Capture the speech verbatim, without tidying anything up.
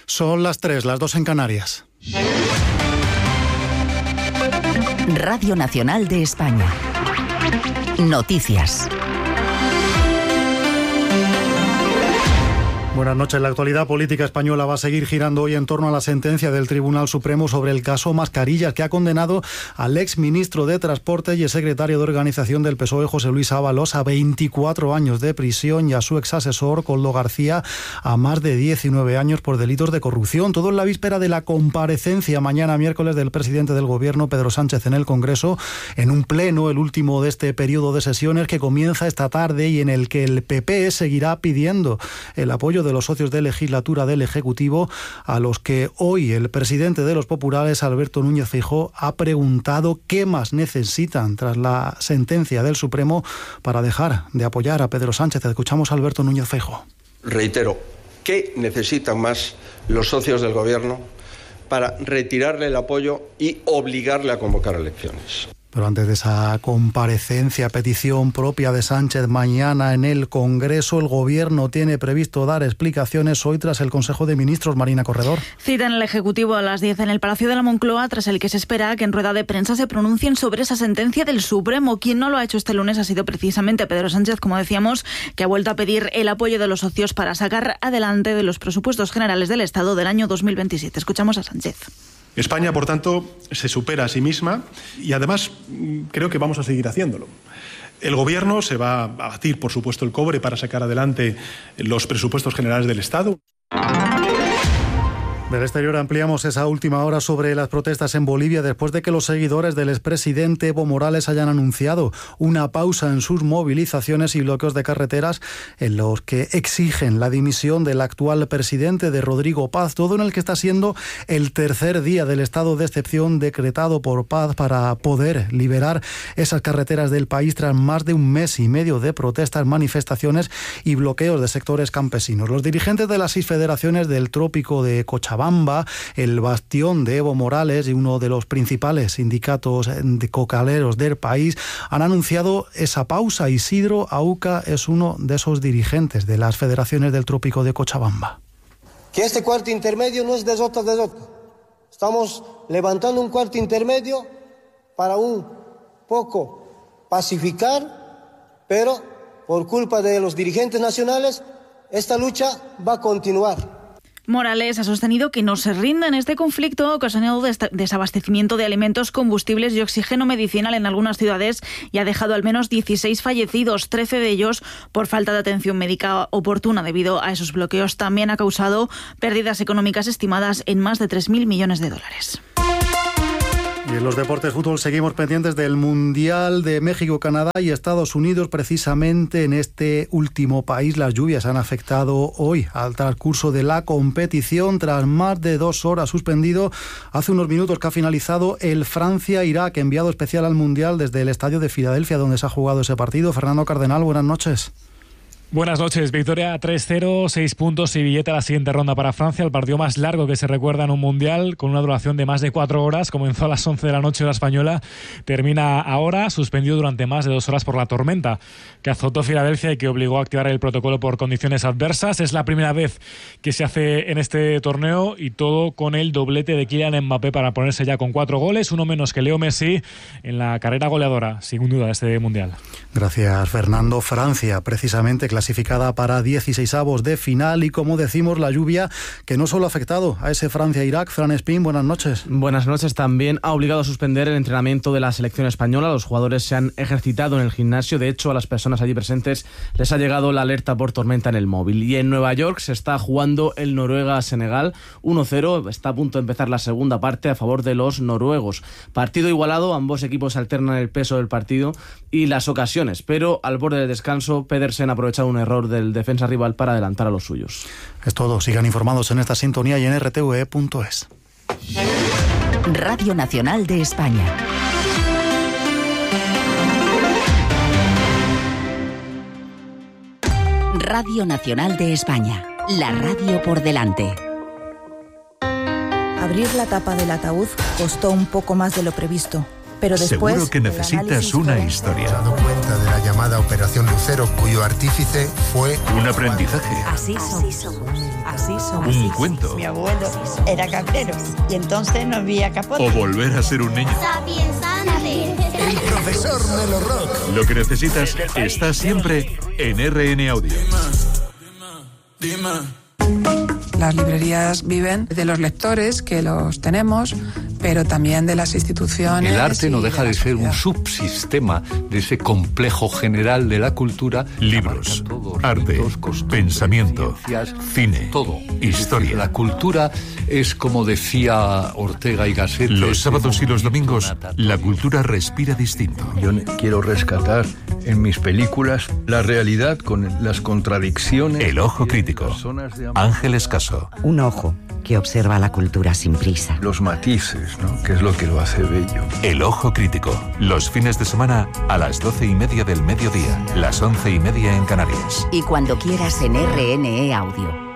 Son las tres, las dos en Canarias. Radio Nacional de España. Noticias. Buenas noches. La actualidad política española va a seguir girando hoy en torno a la sentencia del Tribunal Supremo sobre el caso Mascarillas, que ha condenado al ex ministro de Transporte y secretario de Organización del P S O E, José Luis Ábalos, a veinticuatro años de prisión y a su ex asesor, Koldo García, a más de diecinueve años por delitos de corrupción. Todo en la víspera de la comparecencia mañana miércoles del presidente del Gobierno, Pedro Sánchez, en el Congreso, en un pleno, el último de este periodo de sesiones que comienza esta tarde y en el que el P P seguirá pidiendo el apoyo de de los socios de legislatura del Ejecutivo, a los que hoy el presidente de los populares, Alberto Núñez Feijóo, ha preguntado qué más necesitan tras la sentencia del Supremo para dejar de apoyar a Pedro Sánchez. Escuchamos a Alberto Núñez Feijóo. Reitero, ¿qué necesitan más los socios del Gobierno para retirarle el apoyo y obligarle a convocar elecciones? Pero antes de esa comparecencia, petición propia de Sánchez mañana en el Congreso, el Gobierno tiene previsto dar explicaciones hoy tras el Consejo de Ministros. Marina Corredor. Cita en el Ejecutivo a las diez en el Palacio de la Moncloa, tras el que se espera que en rueda de prensa se pronuncien sobre esa sentencia del Supremo. Quien no lo ha hecho este lunes ha sido precisamente Pedro Sánchez, como decíamos, que ha vuelto a pedir el apoyo de los socios para sacar adelante de los presupuestos generales del Estado del año dos mil veintisiete. Escuchamos a Sánchez. España, por tanto, se supera a sí misma y además creo que vamos a seguir haciéndolo. El Gobierno se va a batir, por supuesto, el cobre para sacar adelante los presupuestos generales del Estado. Del exterior ampliamos esa última hora sobre las protestas en Bolivia después de que los seguidores del expresidente Evo Morales hayan anunciado una pausa en sus movilizaciones y bloqueos de carreteras en los que exigen la dimisión del actual presidente, de Rodrigo Paz, todo en el que está siendo el tercer día del estado de excepción decretado por Paz para poder liberar esas carreteras del país tras más de un mes y medio de protestas, manifestaciones y bloqueos de sectores campesinos. Los dirigentes de las seis federaciones del trópico de Cochabamba, el bastión de Evo Morales y uno de los principales sindicatos de cocaleros del país, han anunciado esa pausa. Isidro Auca es uno de esos dirigentes de las federaciones del trópico de Cochabamba. Que este cuarto intermedio no es derrota, derrota. Estamos levantando un cuarto intermedio para un poco pacificar, pero por culpa de los dirigentes nacionales, esta lucha va a continuar. Morales ha sostenido que no se rinde en este conflicto ocasionado desabastecimiento de alimentos, combustibles y oxígeno medicinal en algunas ciudades y ha dejado al menos dieciséis fallecidos, trece de ellos por falta de atención médica oportuna debido a esos bloqueos. También ha causado pérdidas económicas estimadas en más de tres mil millones de dólares. Y en los deportes fútbol seguimos pendientes del Mundial de México, Canadá y Estados Unidos. Precisamente en este último país las lluvias han afectado hoy al transcurso de la competición. Tras más de dos horas suspendido, hace unos minutos que ha finalizado el Francia-Irak, enviado especial al Mundial desde el estadio de Filadelfia donde se ha jugado ese partido. Fernando Cardenal, buenas noches. Buenas noches. Victoria tres cero, seis puntos y billete a la siguiente ronda para Francia, el partido más largo que se recuerda en un mundial, con una duración de más de cuatro horas. Comenzó a las once de la noche hora española, termina ahora, suspendido durante más de dos horas por la tormenta que azotó Filadelfia y que obligó a activar el protocolo por condiciones adversas. Es la primera vez que se hace en este torneo y todo con el doblete de Kylian Mbappé para ponerse ya con cuatro goles, uno menos que Leo Messi en la carrera goleadora, sin duda, de este mundial. Gracias, Fernando. Francia, precisamente, clasificada para dieciseisavos de final y, como decimos, la lluvia que no solo ha afectado a ese Francia-Irak. Fran Espín, buenas noches. Buenas noches. También ha obligado a suspender el entrenamiento de la selección española. Los jugadores se han ejercitado en el gimnasio. De hecho, a las personas allí presentes les ha llegado la alerta por tormenta en el móvil. Y en Nueva York se está jugando el Noruega-Senegal uno cero. Está a punto de empezar la segunda parte a favor de los noruegos. Partido igualado. Ambos equipos alternan el peso del partido y las ocasiones, pero al borde del descanso Pedersen ha aprovechado un error del defensa rival para adelantar a los suyos. Es todo. Sigan informados en esta sintonía y en r t v e punto es. Radio Nacional de España. Radio Nacional de España. La radio por delante. Abrir la tapa del ataúd costó un poco más de lo previsto. Pero después, seguro que necesitas una historia. He dado cuenta de la llamada Operación Lucero, cuyo artífice fue un aprendizaje. Así somos. Así Así somos. Un cuento. Mi abuelo era cabrero y entonces no había capote. O volver a ser un niño. El profesor Melo Rock. Lo que necesitas está siempre en R N Audio. Las librerías viven de los lectores, que los tenemos, pero también de las instituciones. El arte no deja de de ser un subsistema de ese complejo general de la cultura. Libros, arte, pensamiento, cine, todo. Historia. La cultura es, como decía Ortega y Gasset, los sábados y los domingos, la cultura respira distinto. Yo quiero rescatar en mis películas la realidad con las contradicciones. El ojo crítico. Ángeles Caso. Un ojo que observa la cultura sin prisa. Los matices, ¿no? Que es lo que lo hace bello. El ojo crítico. Los fines de semana a las doce y media del mediodía, las once y media en Canarias. Y cuando quieras en R N E Audio.